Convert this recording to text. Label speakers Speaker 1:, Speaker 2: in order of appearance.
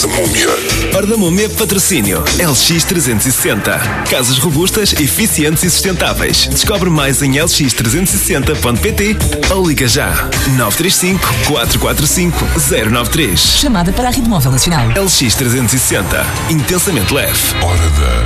Speaker 1: the Múmia.
Speaker 2: Hora da Múmia, patrocínio LX360. Casas robustas, eficientes e sustentáveis. Descobre mais em lx360.pt ou liga já 935 445 093.
Speaker 3: Chamada para a Rede Móvel Nacional.
Speaker 2: LX360. Intensamente leve.
Speaker 1: Hora da